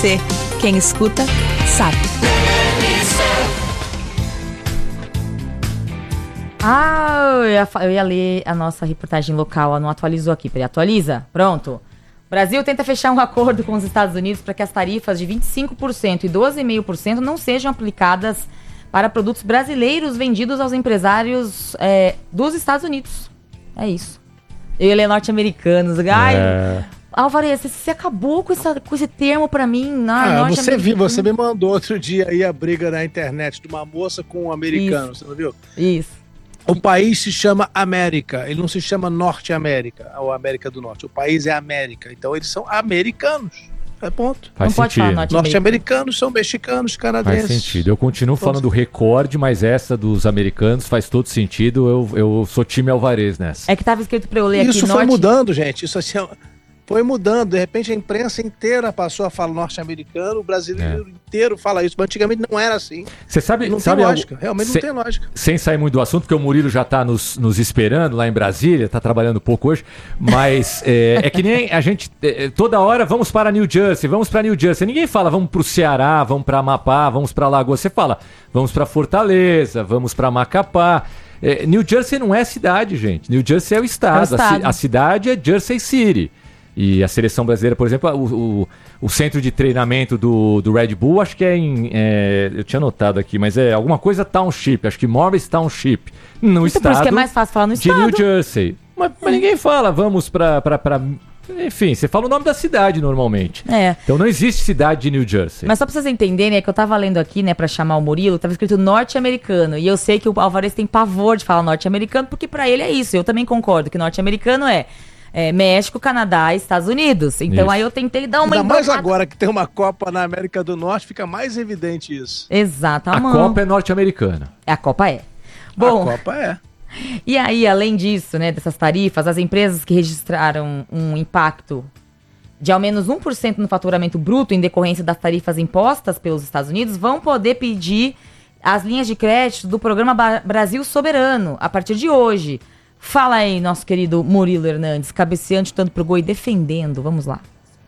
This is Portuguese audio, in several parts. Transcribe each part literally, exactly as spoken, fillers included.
Quem escuta, sabe. Ah, eu ia, eu ia ler a nossa reportagem local, ela não atualizou aqui. Peraí, atualiza? Pronto. O Brasil tenta fechar um acordo com os Estados Unidos para que as tarifas de vinte e cinco por cento e doze vírgula cinco por cento não sejam aplicadas para produtos brasileiros vendidos aos empresários é, dos Estados Unidos. É isso. Eu ia ler norte-americanos. Ai, é... Álvares, você acabou com, essa, com esse termo pra mim. Na, ah, você viu, você me mandou outro dia aí a briga na internet de uma moça com um americano, isso. Você não viu? Isso. O país se chama América, ele não se chama Norte América, ou América do Norte. O país é América, então eles são americanos. É ponto. Faz não pode sentido. falar norte-americanos são mexicanos, canadenses. Faz sentido. Eu continuo Todos. falando recorde, mas essa dos americanos faz todo sentido. Eu, eu sou time Alvarez nessa. É que tava escrito pra eu ler aqui. Isso foi norte... mudando, gente. Isso assim, foi mudando. De repente a imprensa inteira passou a falar norte-americano, o brasileiro é. inteiro fala isso. Mas antigamente não era assim. Você sabe, não sabe tem lógica. Algo... Realmente Se... não tem lógica. Sem sair muito do assunto, porque o Murilo já tá nos, nos esperando lá em Brasília, tá trabalhando pouco hoje, mas é, é que nem a gente, é, toda hora vamos para New Jersey, vamos para New Jersey. Ninguém fala vamos pro Ceará, vamos para Amapá, vamos para Alagoas. Você fala vamos para Fortaleza, vamos para Macapá. É, New Jersey não é cidade, gente. New Jersey é o estado. É o estado. A, a cidade é Jersey City. E a seleção brasileira, por exemplo, o, o, o centro de treinamento do, do Red Bull, acho que é em... É, eu tinha anotado aqui, mas é alguma coisa Township, acho que Morris Township, no Isso estado por isso que é mais fácil falar no de estado. New Jersey. Mas, mas ninguém fala, vamos pra, pra, pra... Enfim, você fala o nome da cidade normalmente. É. Então não existe cidade de New Jersey. Mas só pra vocês entenderem, é que eu tava lendo aqui, né, pra chamar o Murilo, tava escrito norte-americano. E eu sei que o Alvarez tem pavor de falar norte-americano, porque pra ele é isso. Eu também concordo que norte-americano é... É, México, Canadá e Estados Unidos. Então isso. Aí eu tentei dar uma... Ainda mais agora que tem uma Copa na América do Norte, fica mais evidente isso. Exatamente. A Copa é norte-americana. A Copa é. Bom, a Copa é. E aí, além disso, né, dessas tarifas, as empresas que registraram um impacto de ao menos um por cento no faturamento bruto em decorrência das tarifas impostas pelos Estados Unidos vão poder pedir as linhas de crédito do programa Brasil Soberano a partir de hoje. Fala aí, nosso querido Murilo Hernandes, cabeceante tanto pro gol e defendendo. Vamos lá.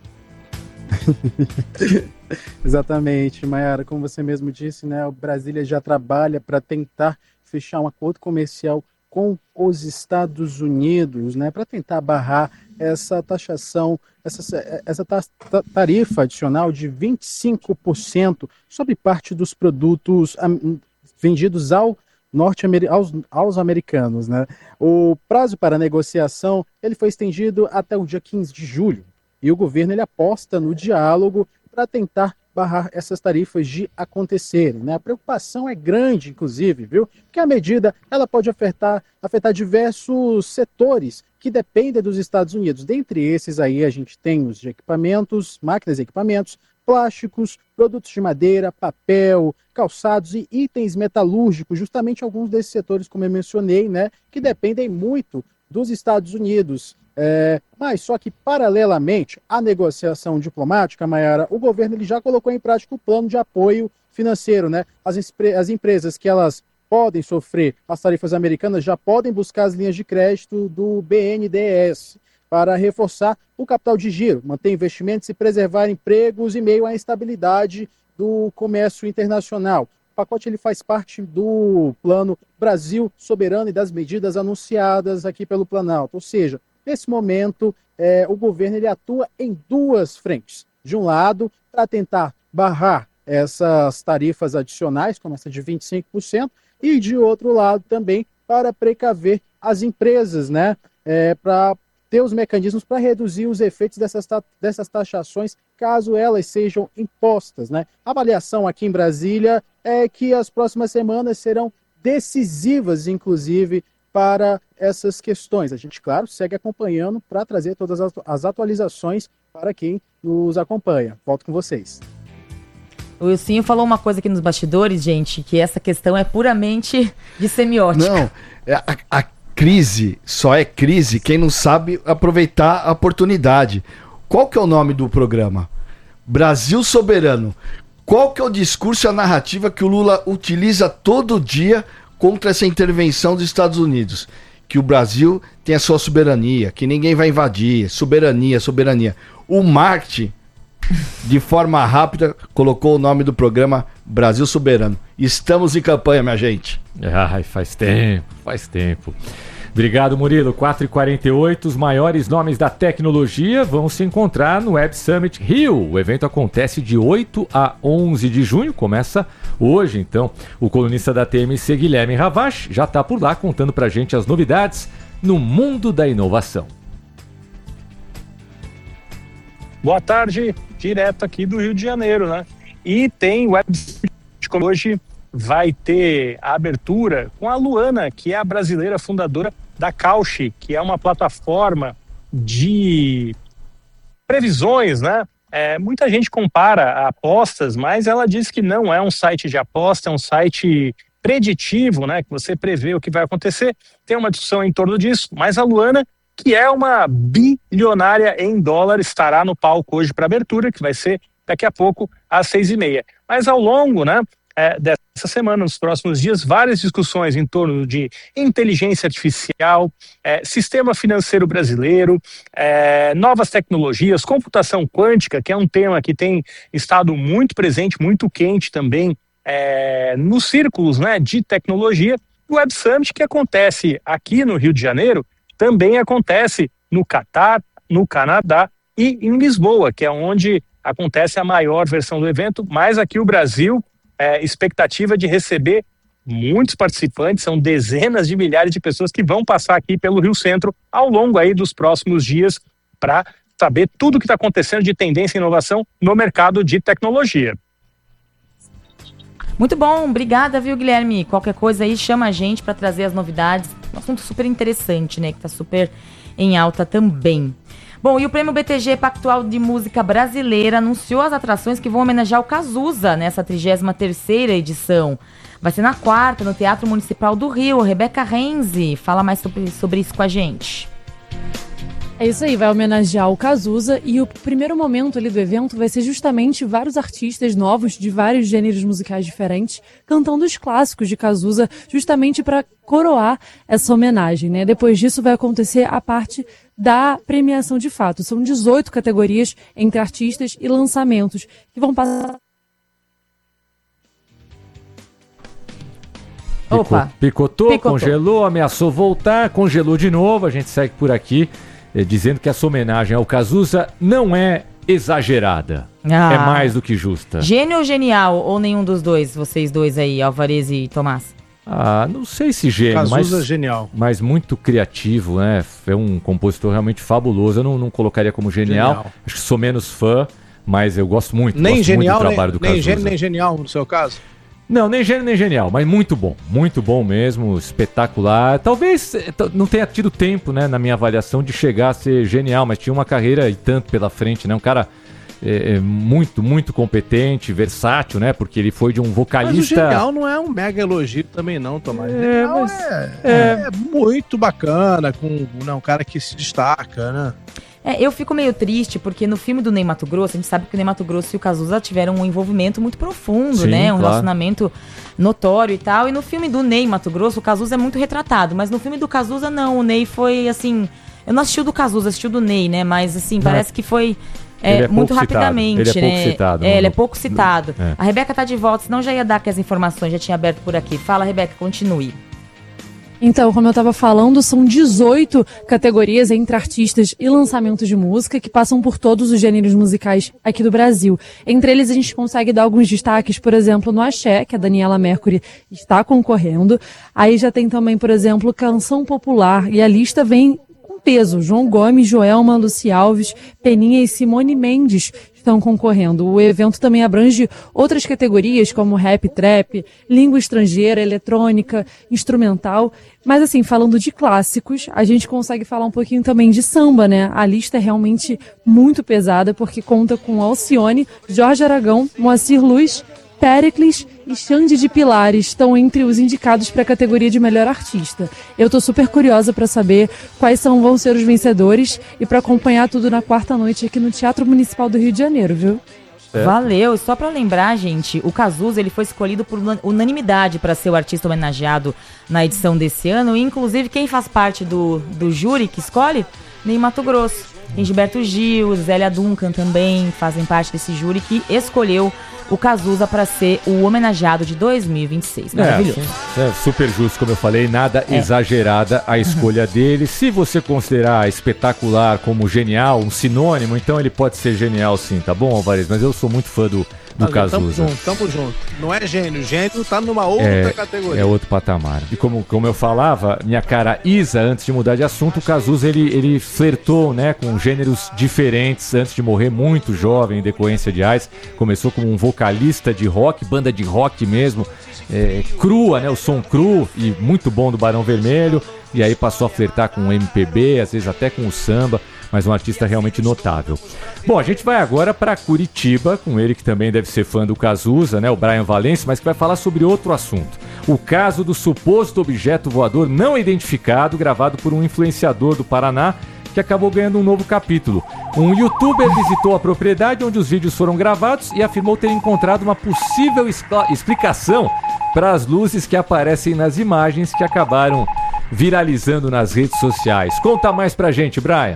Exatamente, Mayara, como você mesmo disse, né, o Brasília já trabalha para tentar fechar um acordo comercial com os Estados Unidos, né, para tentar barrar essa taxação, essa, essa tarifa adicional de vinte e cinco por cento sobre parte dos produtos vendidos ao norte-americanos, aos, aos americanos, né? O prazo para negociação ele foi estendido até o dia quinze de julho e o governo ele aposta no diálogo para tentar barrar essas tarifas de acontecerem, né? A preocupação é grande, inclusive, viu? Porque a medida ela pode afetar, afetar diversos setores que dependem dos Estados Unidos. Dentre esses aí a gente tem os de equipamentos, máquinas e equipamentos, plásticos, produtos de madeira, papel, calçados e itens metalúrgicos, justamente alguns desses setores, como eu mencionei, né, que dependem muito dos Estados Unidos. É, mas só que, paralelamente à negociação diplomática, Mayara, o governo ele já colocou em prática o plano de apoio financeiro, né? As, as empresas que elas podem sofrer as tarifas americanas já podem buscar as linhas de crédito do B N D E S para reforçar o capital de giro, manter investimentos e preservar empregos em meio à instabilidade do comércio internacional. O pacote ele faz parte do plano Brasil Soberano e das medidas anunciadas aqui pelo Planalto. Ou seja, nesse momento, é, o governo ele atua em duas frentes. De um lado, para tentar barrar essas tarifas adicionais, como essa de vinte e cinco por cento, e de outro lado também para precaver as empresas, né, é, para ter os mecanismos para reduzir os efeitos dessas, ta- dessas taxações, caso elas sejam impostas, né? A avaliação aqui em Brasília é que as próximas semanas serão decisivas, inclusive, para essas questões. A gente, claro, segue acompanhando para trazer todas as, as atualizações para quem nos acompanha. Volto com vocês. O Wilsinho falou uma coisa aqui nos bastidores, gente, que essa questão é puramente de semiótica. Não, a, a crise só é crise quem não sabe aproveitar a oportunidade. Qual que é o nome do programa? Brasil Soberano. Qual que é o discurso e a narrativa que o Lula utiliza todo dia contra essa intervenção dos Estados Unidos? Que o Brasil tem a sua soberania, que ninguém vai invadir, soberania, soberania. O marketing de forma rápida, colocou o nome do programa Brasil Soberano. Estamos em campanha, minha gente. Ai, faz tempo, faz tempo. Obrigado, Murilo. quatro e quarenta e oito, os maiores nomes da tecnologia vão se encontrar no Web Summit Rio. O evento acontece de oito a onze de junho, começa hoje, então. O colunista da T M C, Guilherme Ravache, já está por lá contando pra gente as novidades no mundo da inovação. Boa tarde, direto aqui do Rio de Janeiro, né? E tem Web Summit, como hoje vai ter a abertura com a Luana, que é a brasileira fundadora da Cauchy, que é uma plataforma de previsões, né? É, muita gente compara apostas, mas ela diz que não é um site de aposta, é um site preditivo, né? Que você prevê o que vai acontecer. Tem uma discussão em torno disso, mas a Luana, que é uma bilionária em dólar, estará no palco hoje para abertura, que vai ser daqui a pouco às seis e meia. Mas ao longo, né, é, dessa semana, nos próximos dias, várias discussões em torno de inteligência artificial, é, sistema financeiro brasileiro, é, novas tecnologias, computação quântica, que é um tema que tem estado muito presente, muito quente também é, nos círculos, né, de tecnologia. O Web Summit, que acontece aqui no Rio de Janeiro, também acontece no Catar, no Canadá e em Lisboa, que é onde acontece a maior versão do evento, mas aqui o Brasil, é, expectativa de receber muitos participantes, são dezenas de milhares de pessoas que vão passar aqui pelo Rio Centro ao longo aí dos próximos dias para saber tudo o que está acontecendo de tendência e inovação no mercado de tecnologia. Muito bom, obrigada, viu, Guilherme? Qualquer coisa aí, chama a gente para trazer as novidades. Um assunto super interessante, né? Que tá super em alta também. Bom, e o Prêmio B T G Pactual de Música Brasileira anunciou as atrações que vão homenagear o Cazuza nessa trigésima terceira edição. Vai ser na quarta, no Teatro Municipal do Rio. Rebeca Renzi fala mais sobre, sobre isso com a gente. É isso aí, vai homenagear o Cazuza e o primeiro momento ali do evento vai ser justamente vários artistas novos de vários gêneros musicais diferentes cantando os clássicos de Cazuza justamente para coroar essa homenagem, né? Depois disso vai acontecer a parte da premiação de fato. São dezoito categorias entre artistas e lançamentos que vão passar. Opa. Picotou, Picotou, congelou, ameaçou voltar, congelou de novo. A gente segue por aqui eh, dizendo que essa homenagem ao Cazuza não é exagerada. Ah. É mais do que justa. Gênio ou genial? Ou nenhum dos dois, vocês dois aí, Alvarez e Tomás? Ah, não sei se gênio, Cazuza mas, genial. mas muito criativo, né? É um compositor realmente fabuloso. Eu não, não colocaria como genial. Genial. Acho que sou menos fã, mas eu gosto muito. Nem gosto genial, muito do trabalho nem, do nem Cazuza. gênio, nem genial no seu caso? Não, nem gênio nem genial, mas muito bom. Muito bom mesmo, espetacular. Talvez eh, t- não tenha tido tempo, né, na minha avaliação, de chegar a ser genial, mas tinha uma carreira e tanto pela frente, né? Um cara é, é, muito, muito competente, versátil, né? Porque ele foi de um Mas o vocalista... genial não é um mega elogio também não, Tomás. É, Genial mas- é, é muito bacana, com não, um cara que se destaca, né? É, eu fico meio triste porque no filme do Ney Matogrosso, a gente sabe que o Ney Matogrosso e o Cazuza tiveram um envolvimento muito profundo, Sim, né? Um claro. relacionamento notório e tal. E no filme do Ney Matogrosso, o Cazuza é muito retratado. Mas no filme do Cazuza, não. O Ney foi, assim... Eu não assisti o do Cazuza, assisti o do Ney, né? Mas, assim, parece que foi... É, Ele é muito pouco citado. rapidamente, Ele é pouco né? citado É, no- ele é pouco citado. É. A Rebeca tá de volta, senão já ia dar aqui as informações, já tinha aberto por aqui. Fala, Rebeca, continue. Então, como eu estava falando, são dezoito categorias entre artistas e lançamentos de música que passam por todos os gêneros musicais aqui do Brasil. Entre eles, a gente consegue dar alguns destaques, por exemplo, no Axé, que a Daniela Mercury está concorrendo. Aí já tem também, por exemplo, canção popular. E a lista vem com peso. João Gomes, Joelma, Luci Alves, Peninha e Simone Mendes estão concorrendo. O evento também abrange outras categorias como rap, trap, língua estrangeira, eletrônica, instrumental. Mas assim, falando de clássicos, a gente consegue falar um pouquinho também de samba, né? A lista é realmente muito pesada porque conta com Alcione, Jorge Aragão, Moacir Luz, Péricles e Xande de Pilares estão entre os indicados para a categoria de melhor artista. Eu tô super curiosa para saber quais são, vão ser os vencedores e para acompanhar tudo na quarta noite aqui no Teatro Municipal do Rio de Janeiro, viu? É. Valeu. Só pra lembrar, gente, o Cazuza ele foi escolhido por una- unanimidade para ser o artista homenageado na edição desse ano. E, inclusive, quem faz parte do, do júri que escolhe nem Mato Grosso. Tem Gilberto Gil, Zélia Duncan também fazem parte desse júri que escolheu o Cazuza para ser o homenageado de dois mil e vinte e seis. Maravilhoso. É, é super justo, como eu falei, nada é. exagerada a escolha dele. Se você considerar espetacular como genial, um sinônimo, então ele pode ser genial sim, tá bom, Alvarez? Mas eu sou muito fã do, do Cazuza. Tamo junto, tamo junto. Não é gênio, gênio tá numa outra é, categoria. É outro patamar. E como, como eu falava, minha cara Isa, antes de mudar de assunto, o Cazuza ele, ele flertou, né, com gêneros diferentes antes de morrer muito jovem em decorrência de AIDS. Começou como um vocalista de rock, banda de rock mesmo, é, crua, né, o som cru e muito bom do Barão Vermelho. E aí passou a flertar com o M P B, às vezes até com o samba, mas um artista realmente notável. Bom, a gente vai agora para Curitiba, com ele que também deve ser fã do Cazuza, né, o Brian Valence, mas que vai falar sobre outro assunto. O caso do suposto objeto voador não identificado, gravado por um influenciador do Paraná, que acabou ganhando um novo capítulo. Um youtuber visitou a propriedade onde os vídeos foram gravados e afirmou ter encontrado uma possível expl- explicação para as luzes que aparecem nas imagens que acabaram viralizando nas redes sociais. Conta mais pra gente, Brian.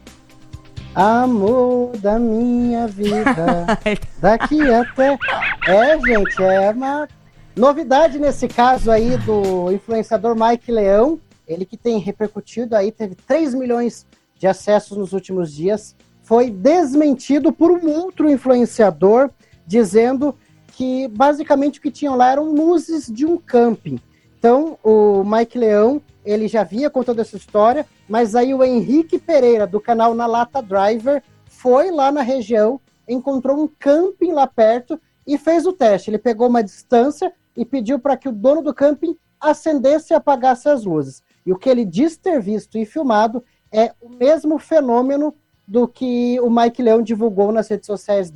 Amor da minha vida, daqui até... É, gente, é uma novidade nesse caso aí do influenciador Mike Leão, ele que tem repercutido aí, teve três milhões de acessos nos últimos dias, foi desmentido por um outro influenciador, dizendo que basicamente o que tinham lá eram luzes de um camping. Então, o Mike Leão, ele já vinha contando essa história, mas aí o Henrique Pereira, do canal Na Lata Driver, foi lá na região, encontrou um camping lá perto e fez o teste. Ele pegou uma distância e pediu para que o dono do camping acendesse e apagasse as luzes. E o que ele diz ter visto e filmado é o mesmo fenômeno do que o Mike Leão divulgou nas redes sociais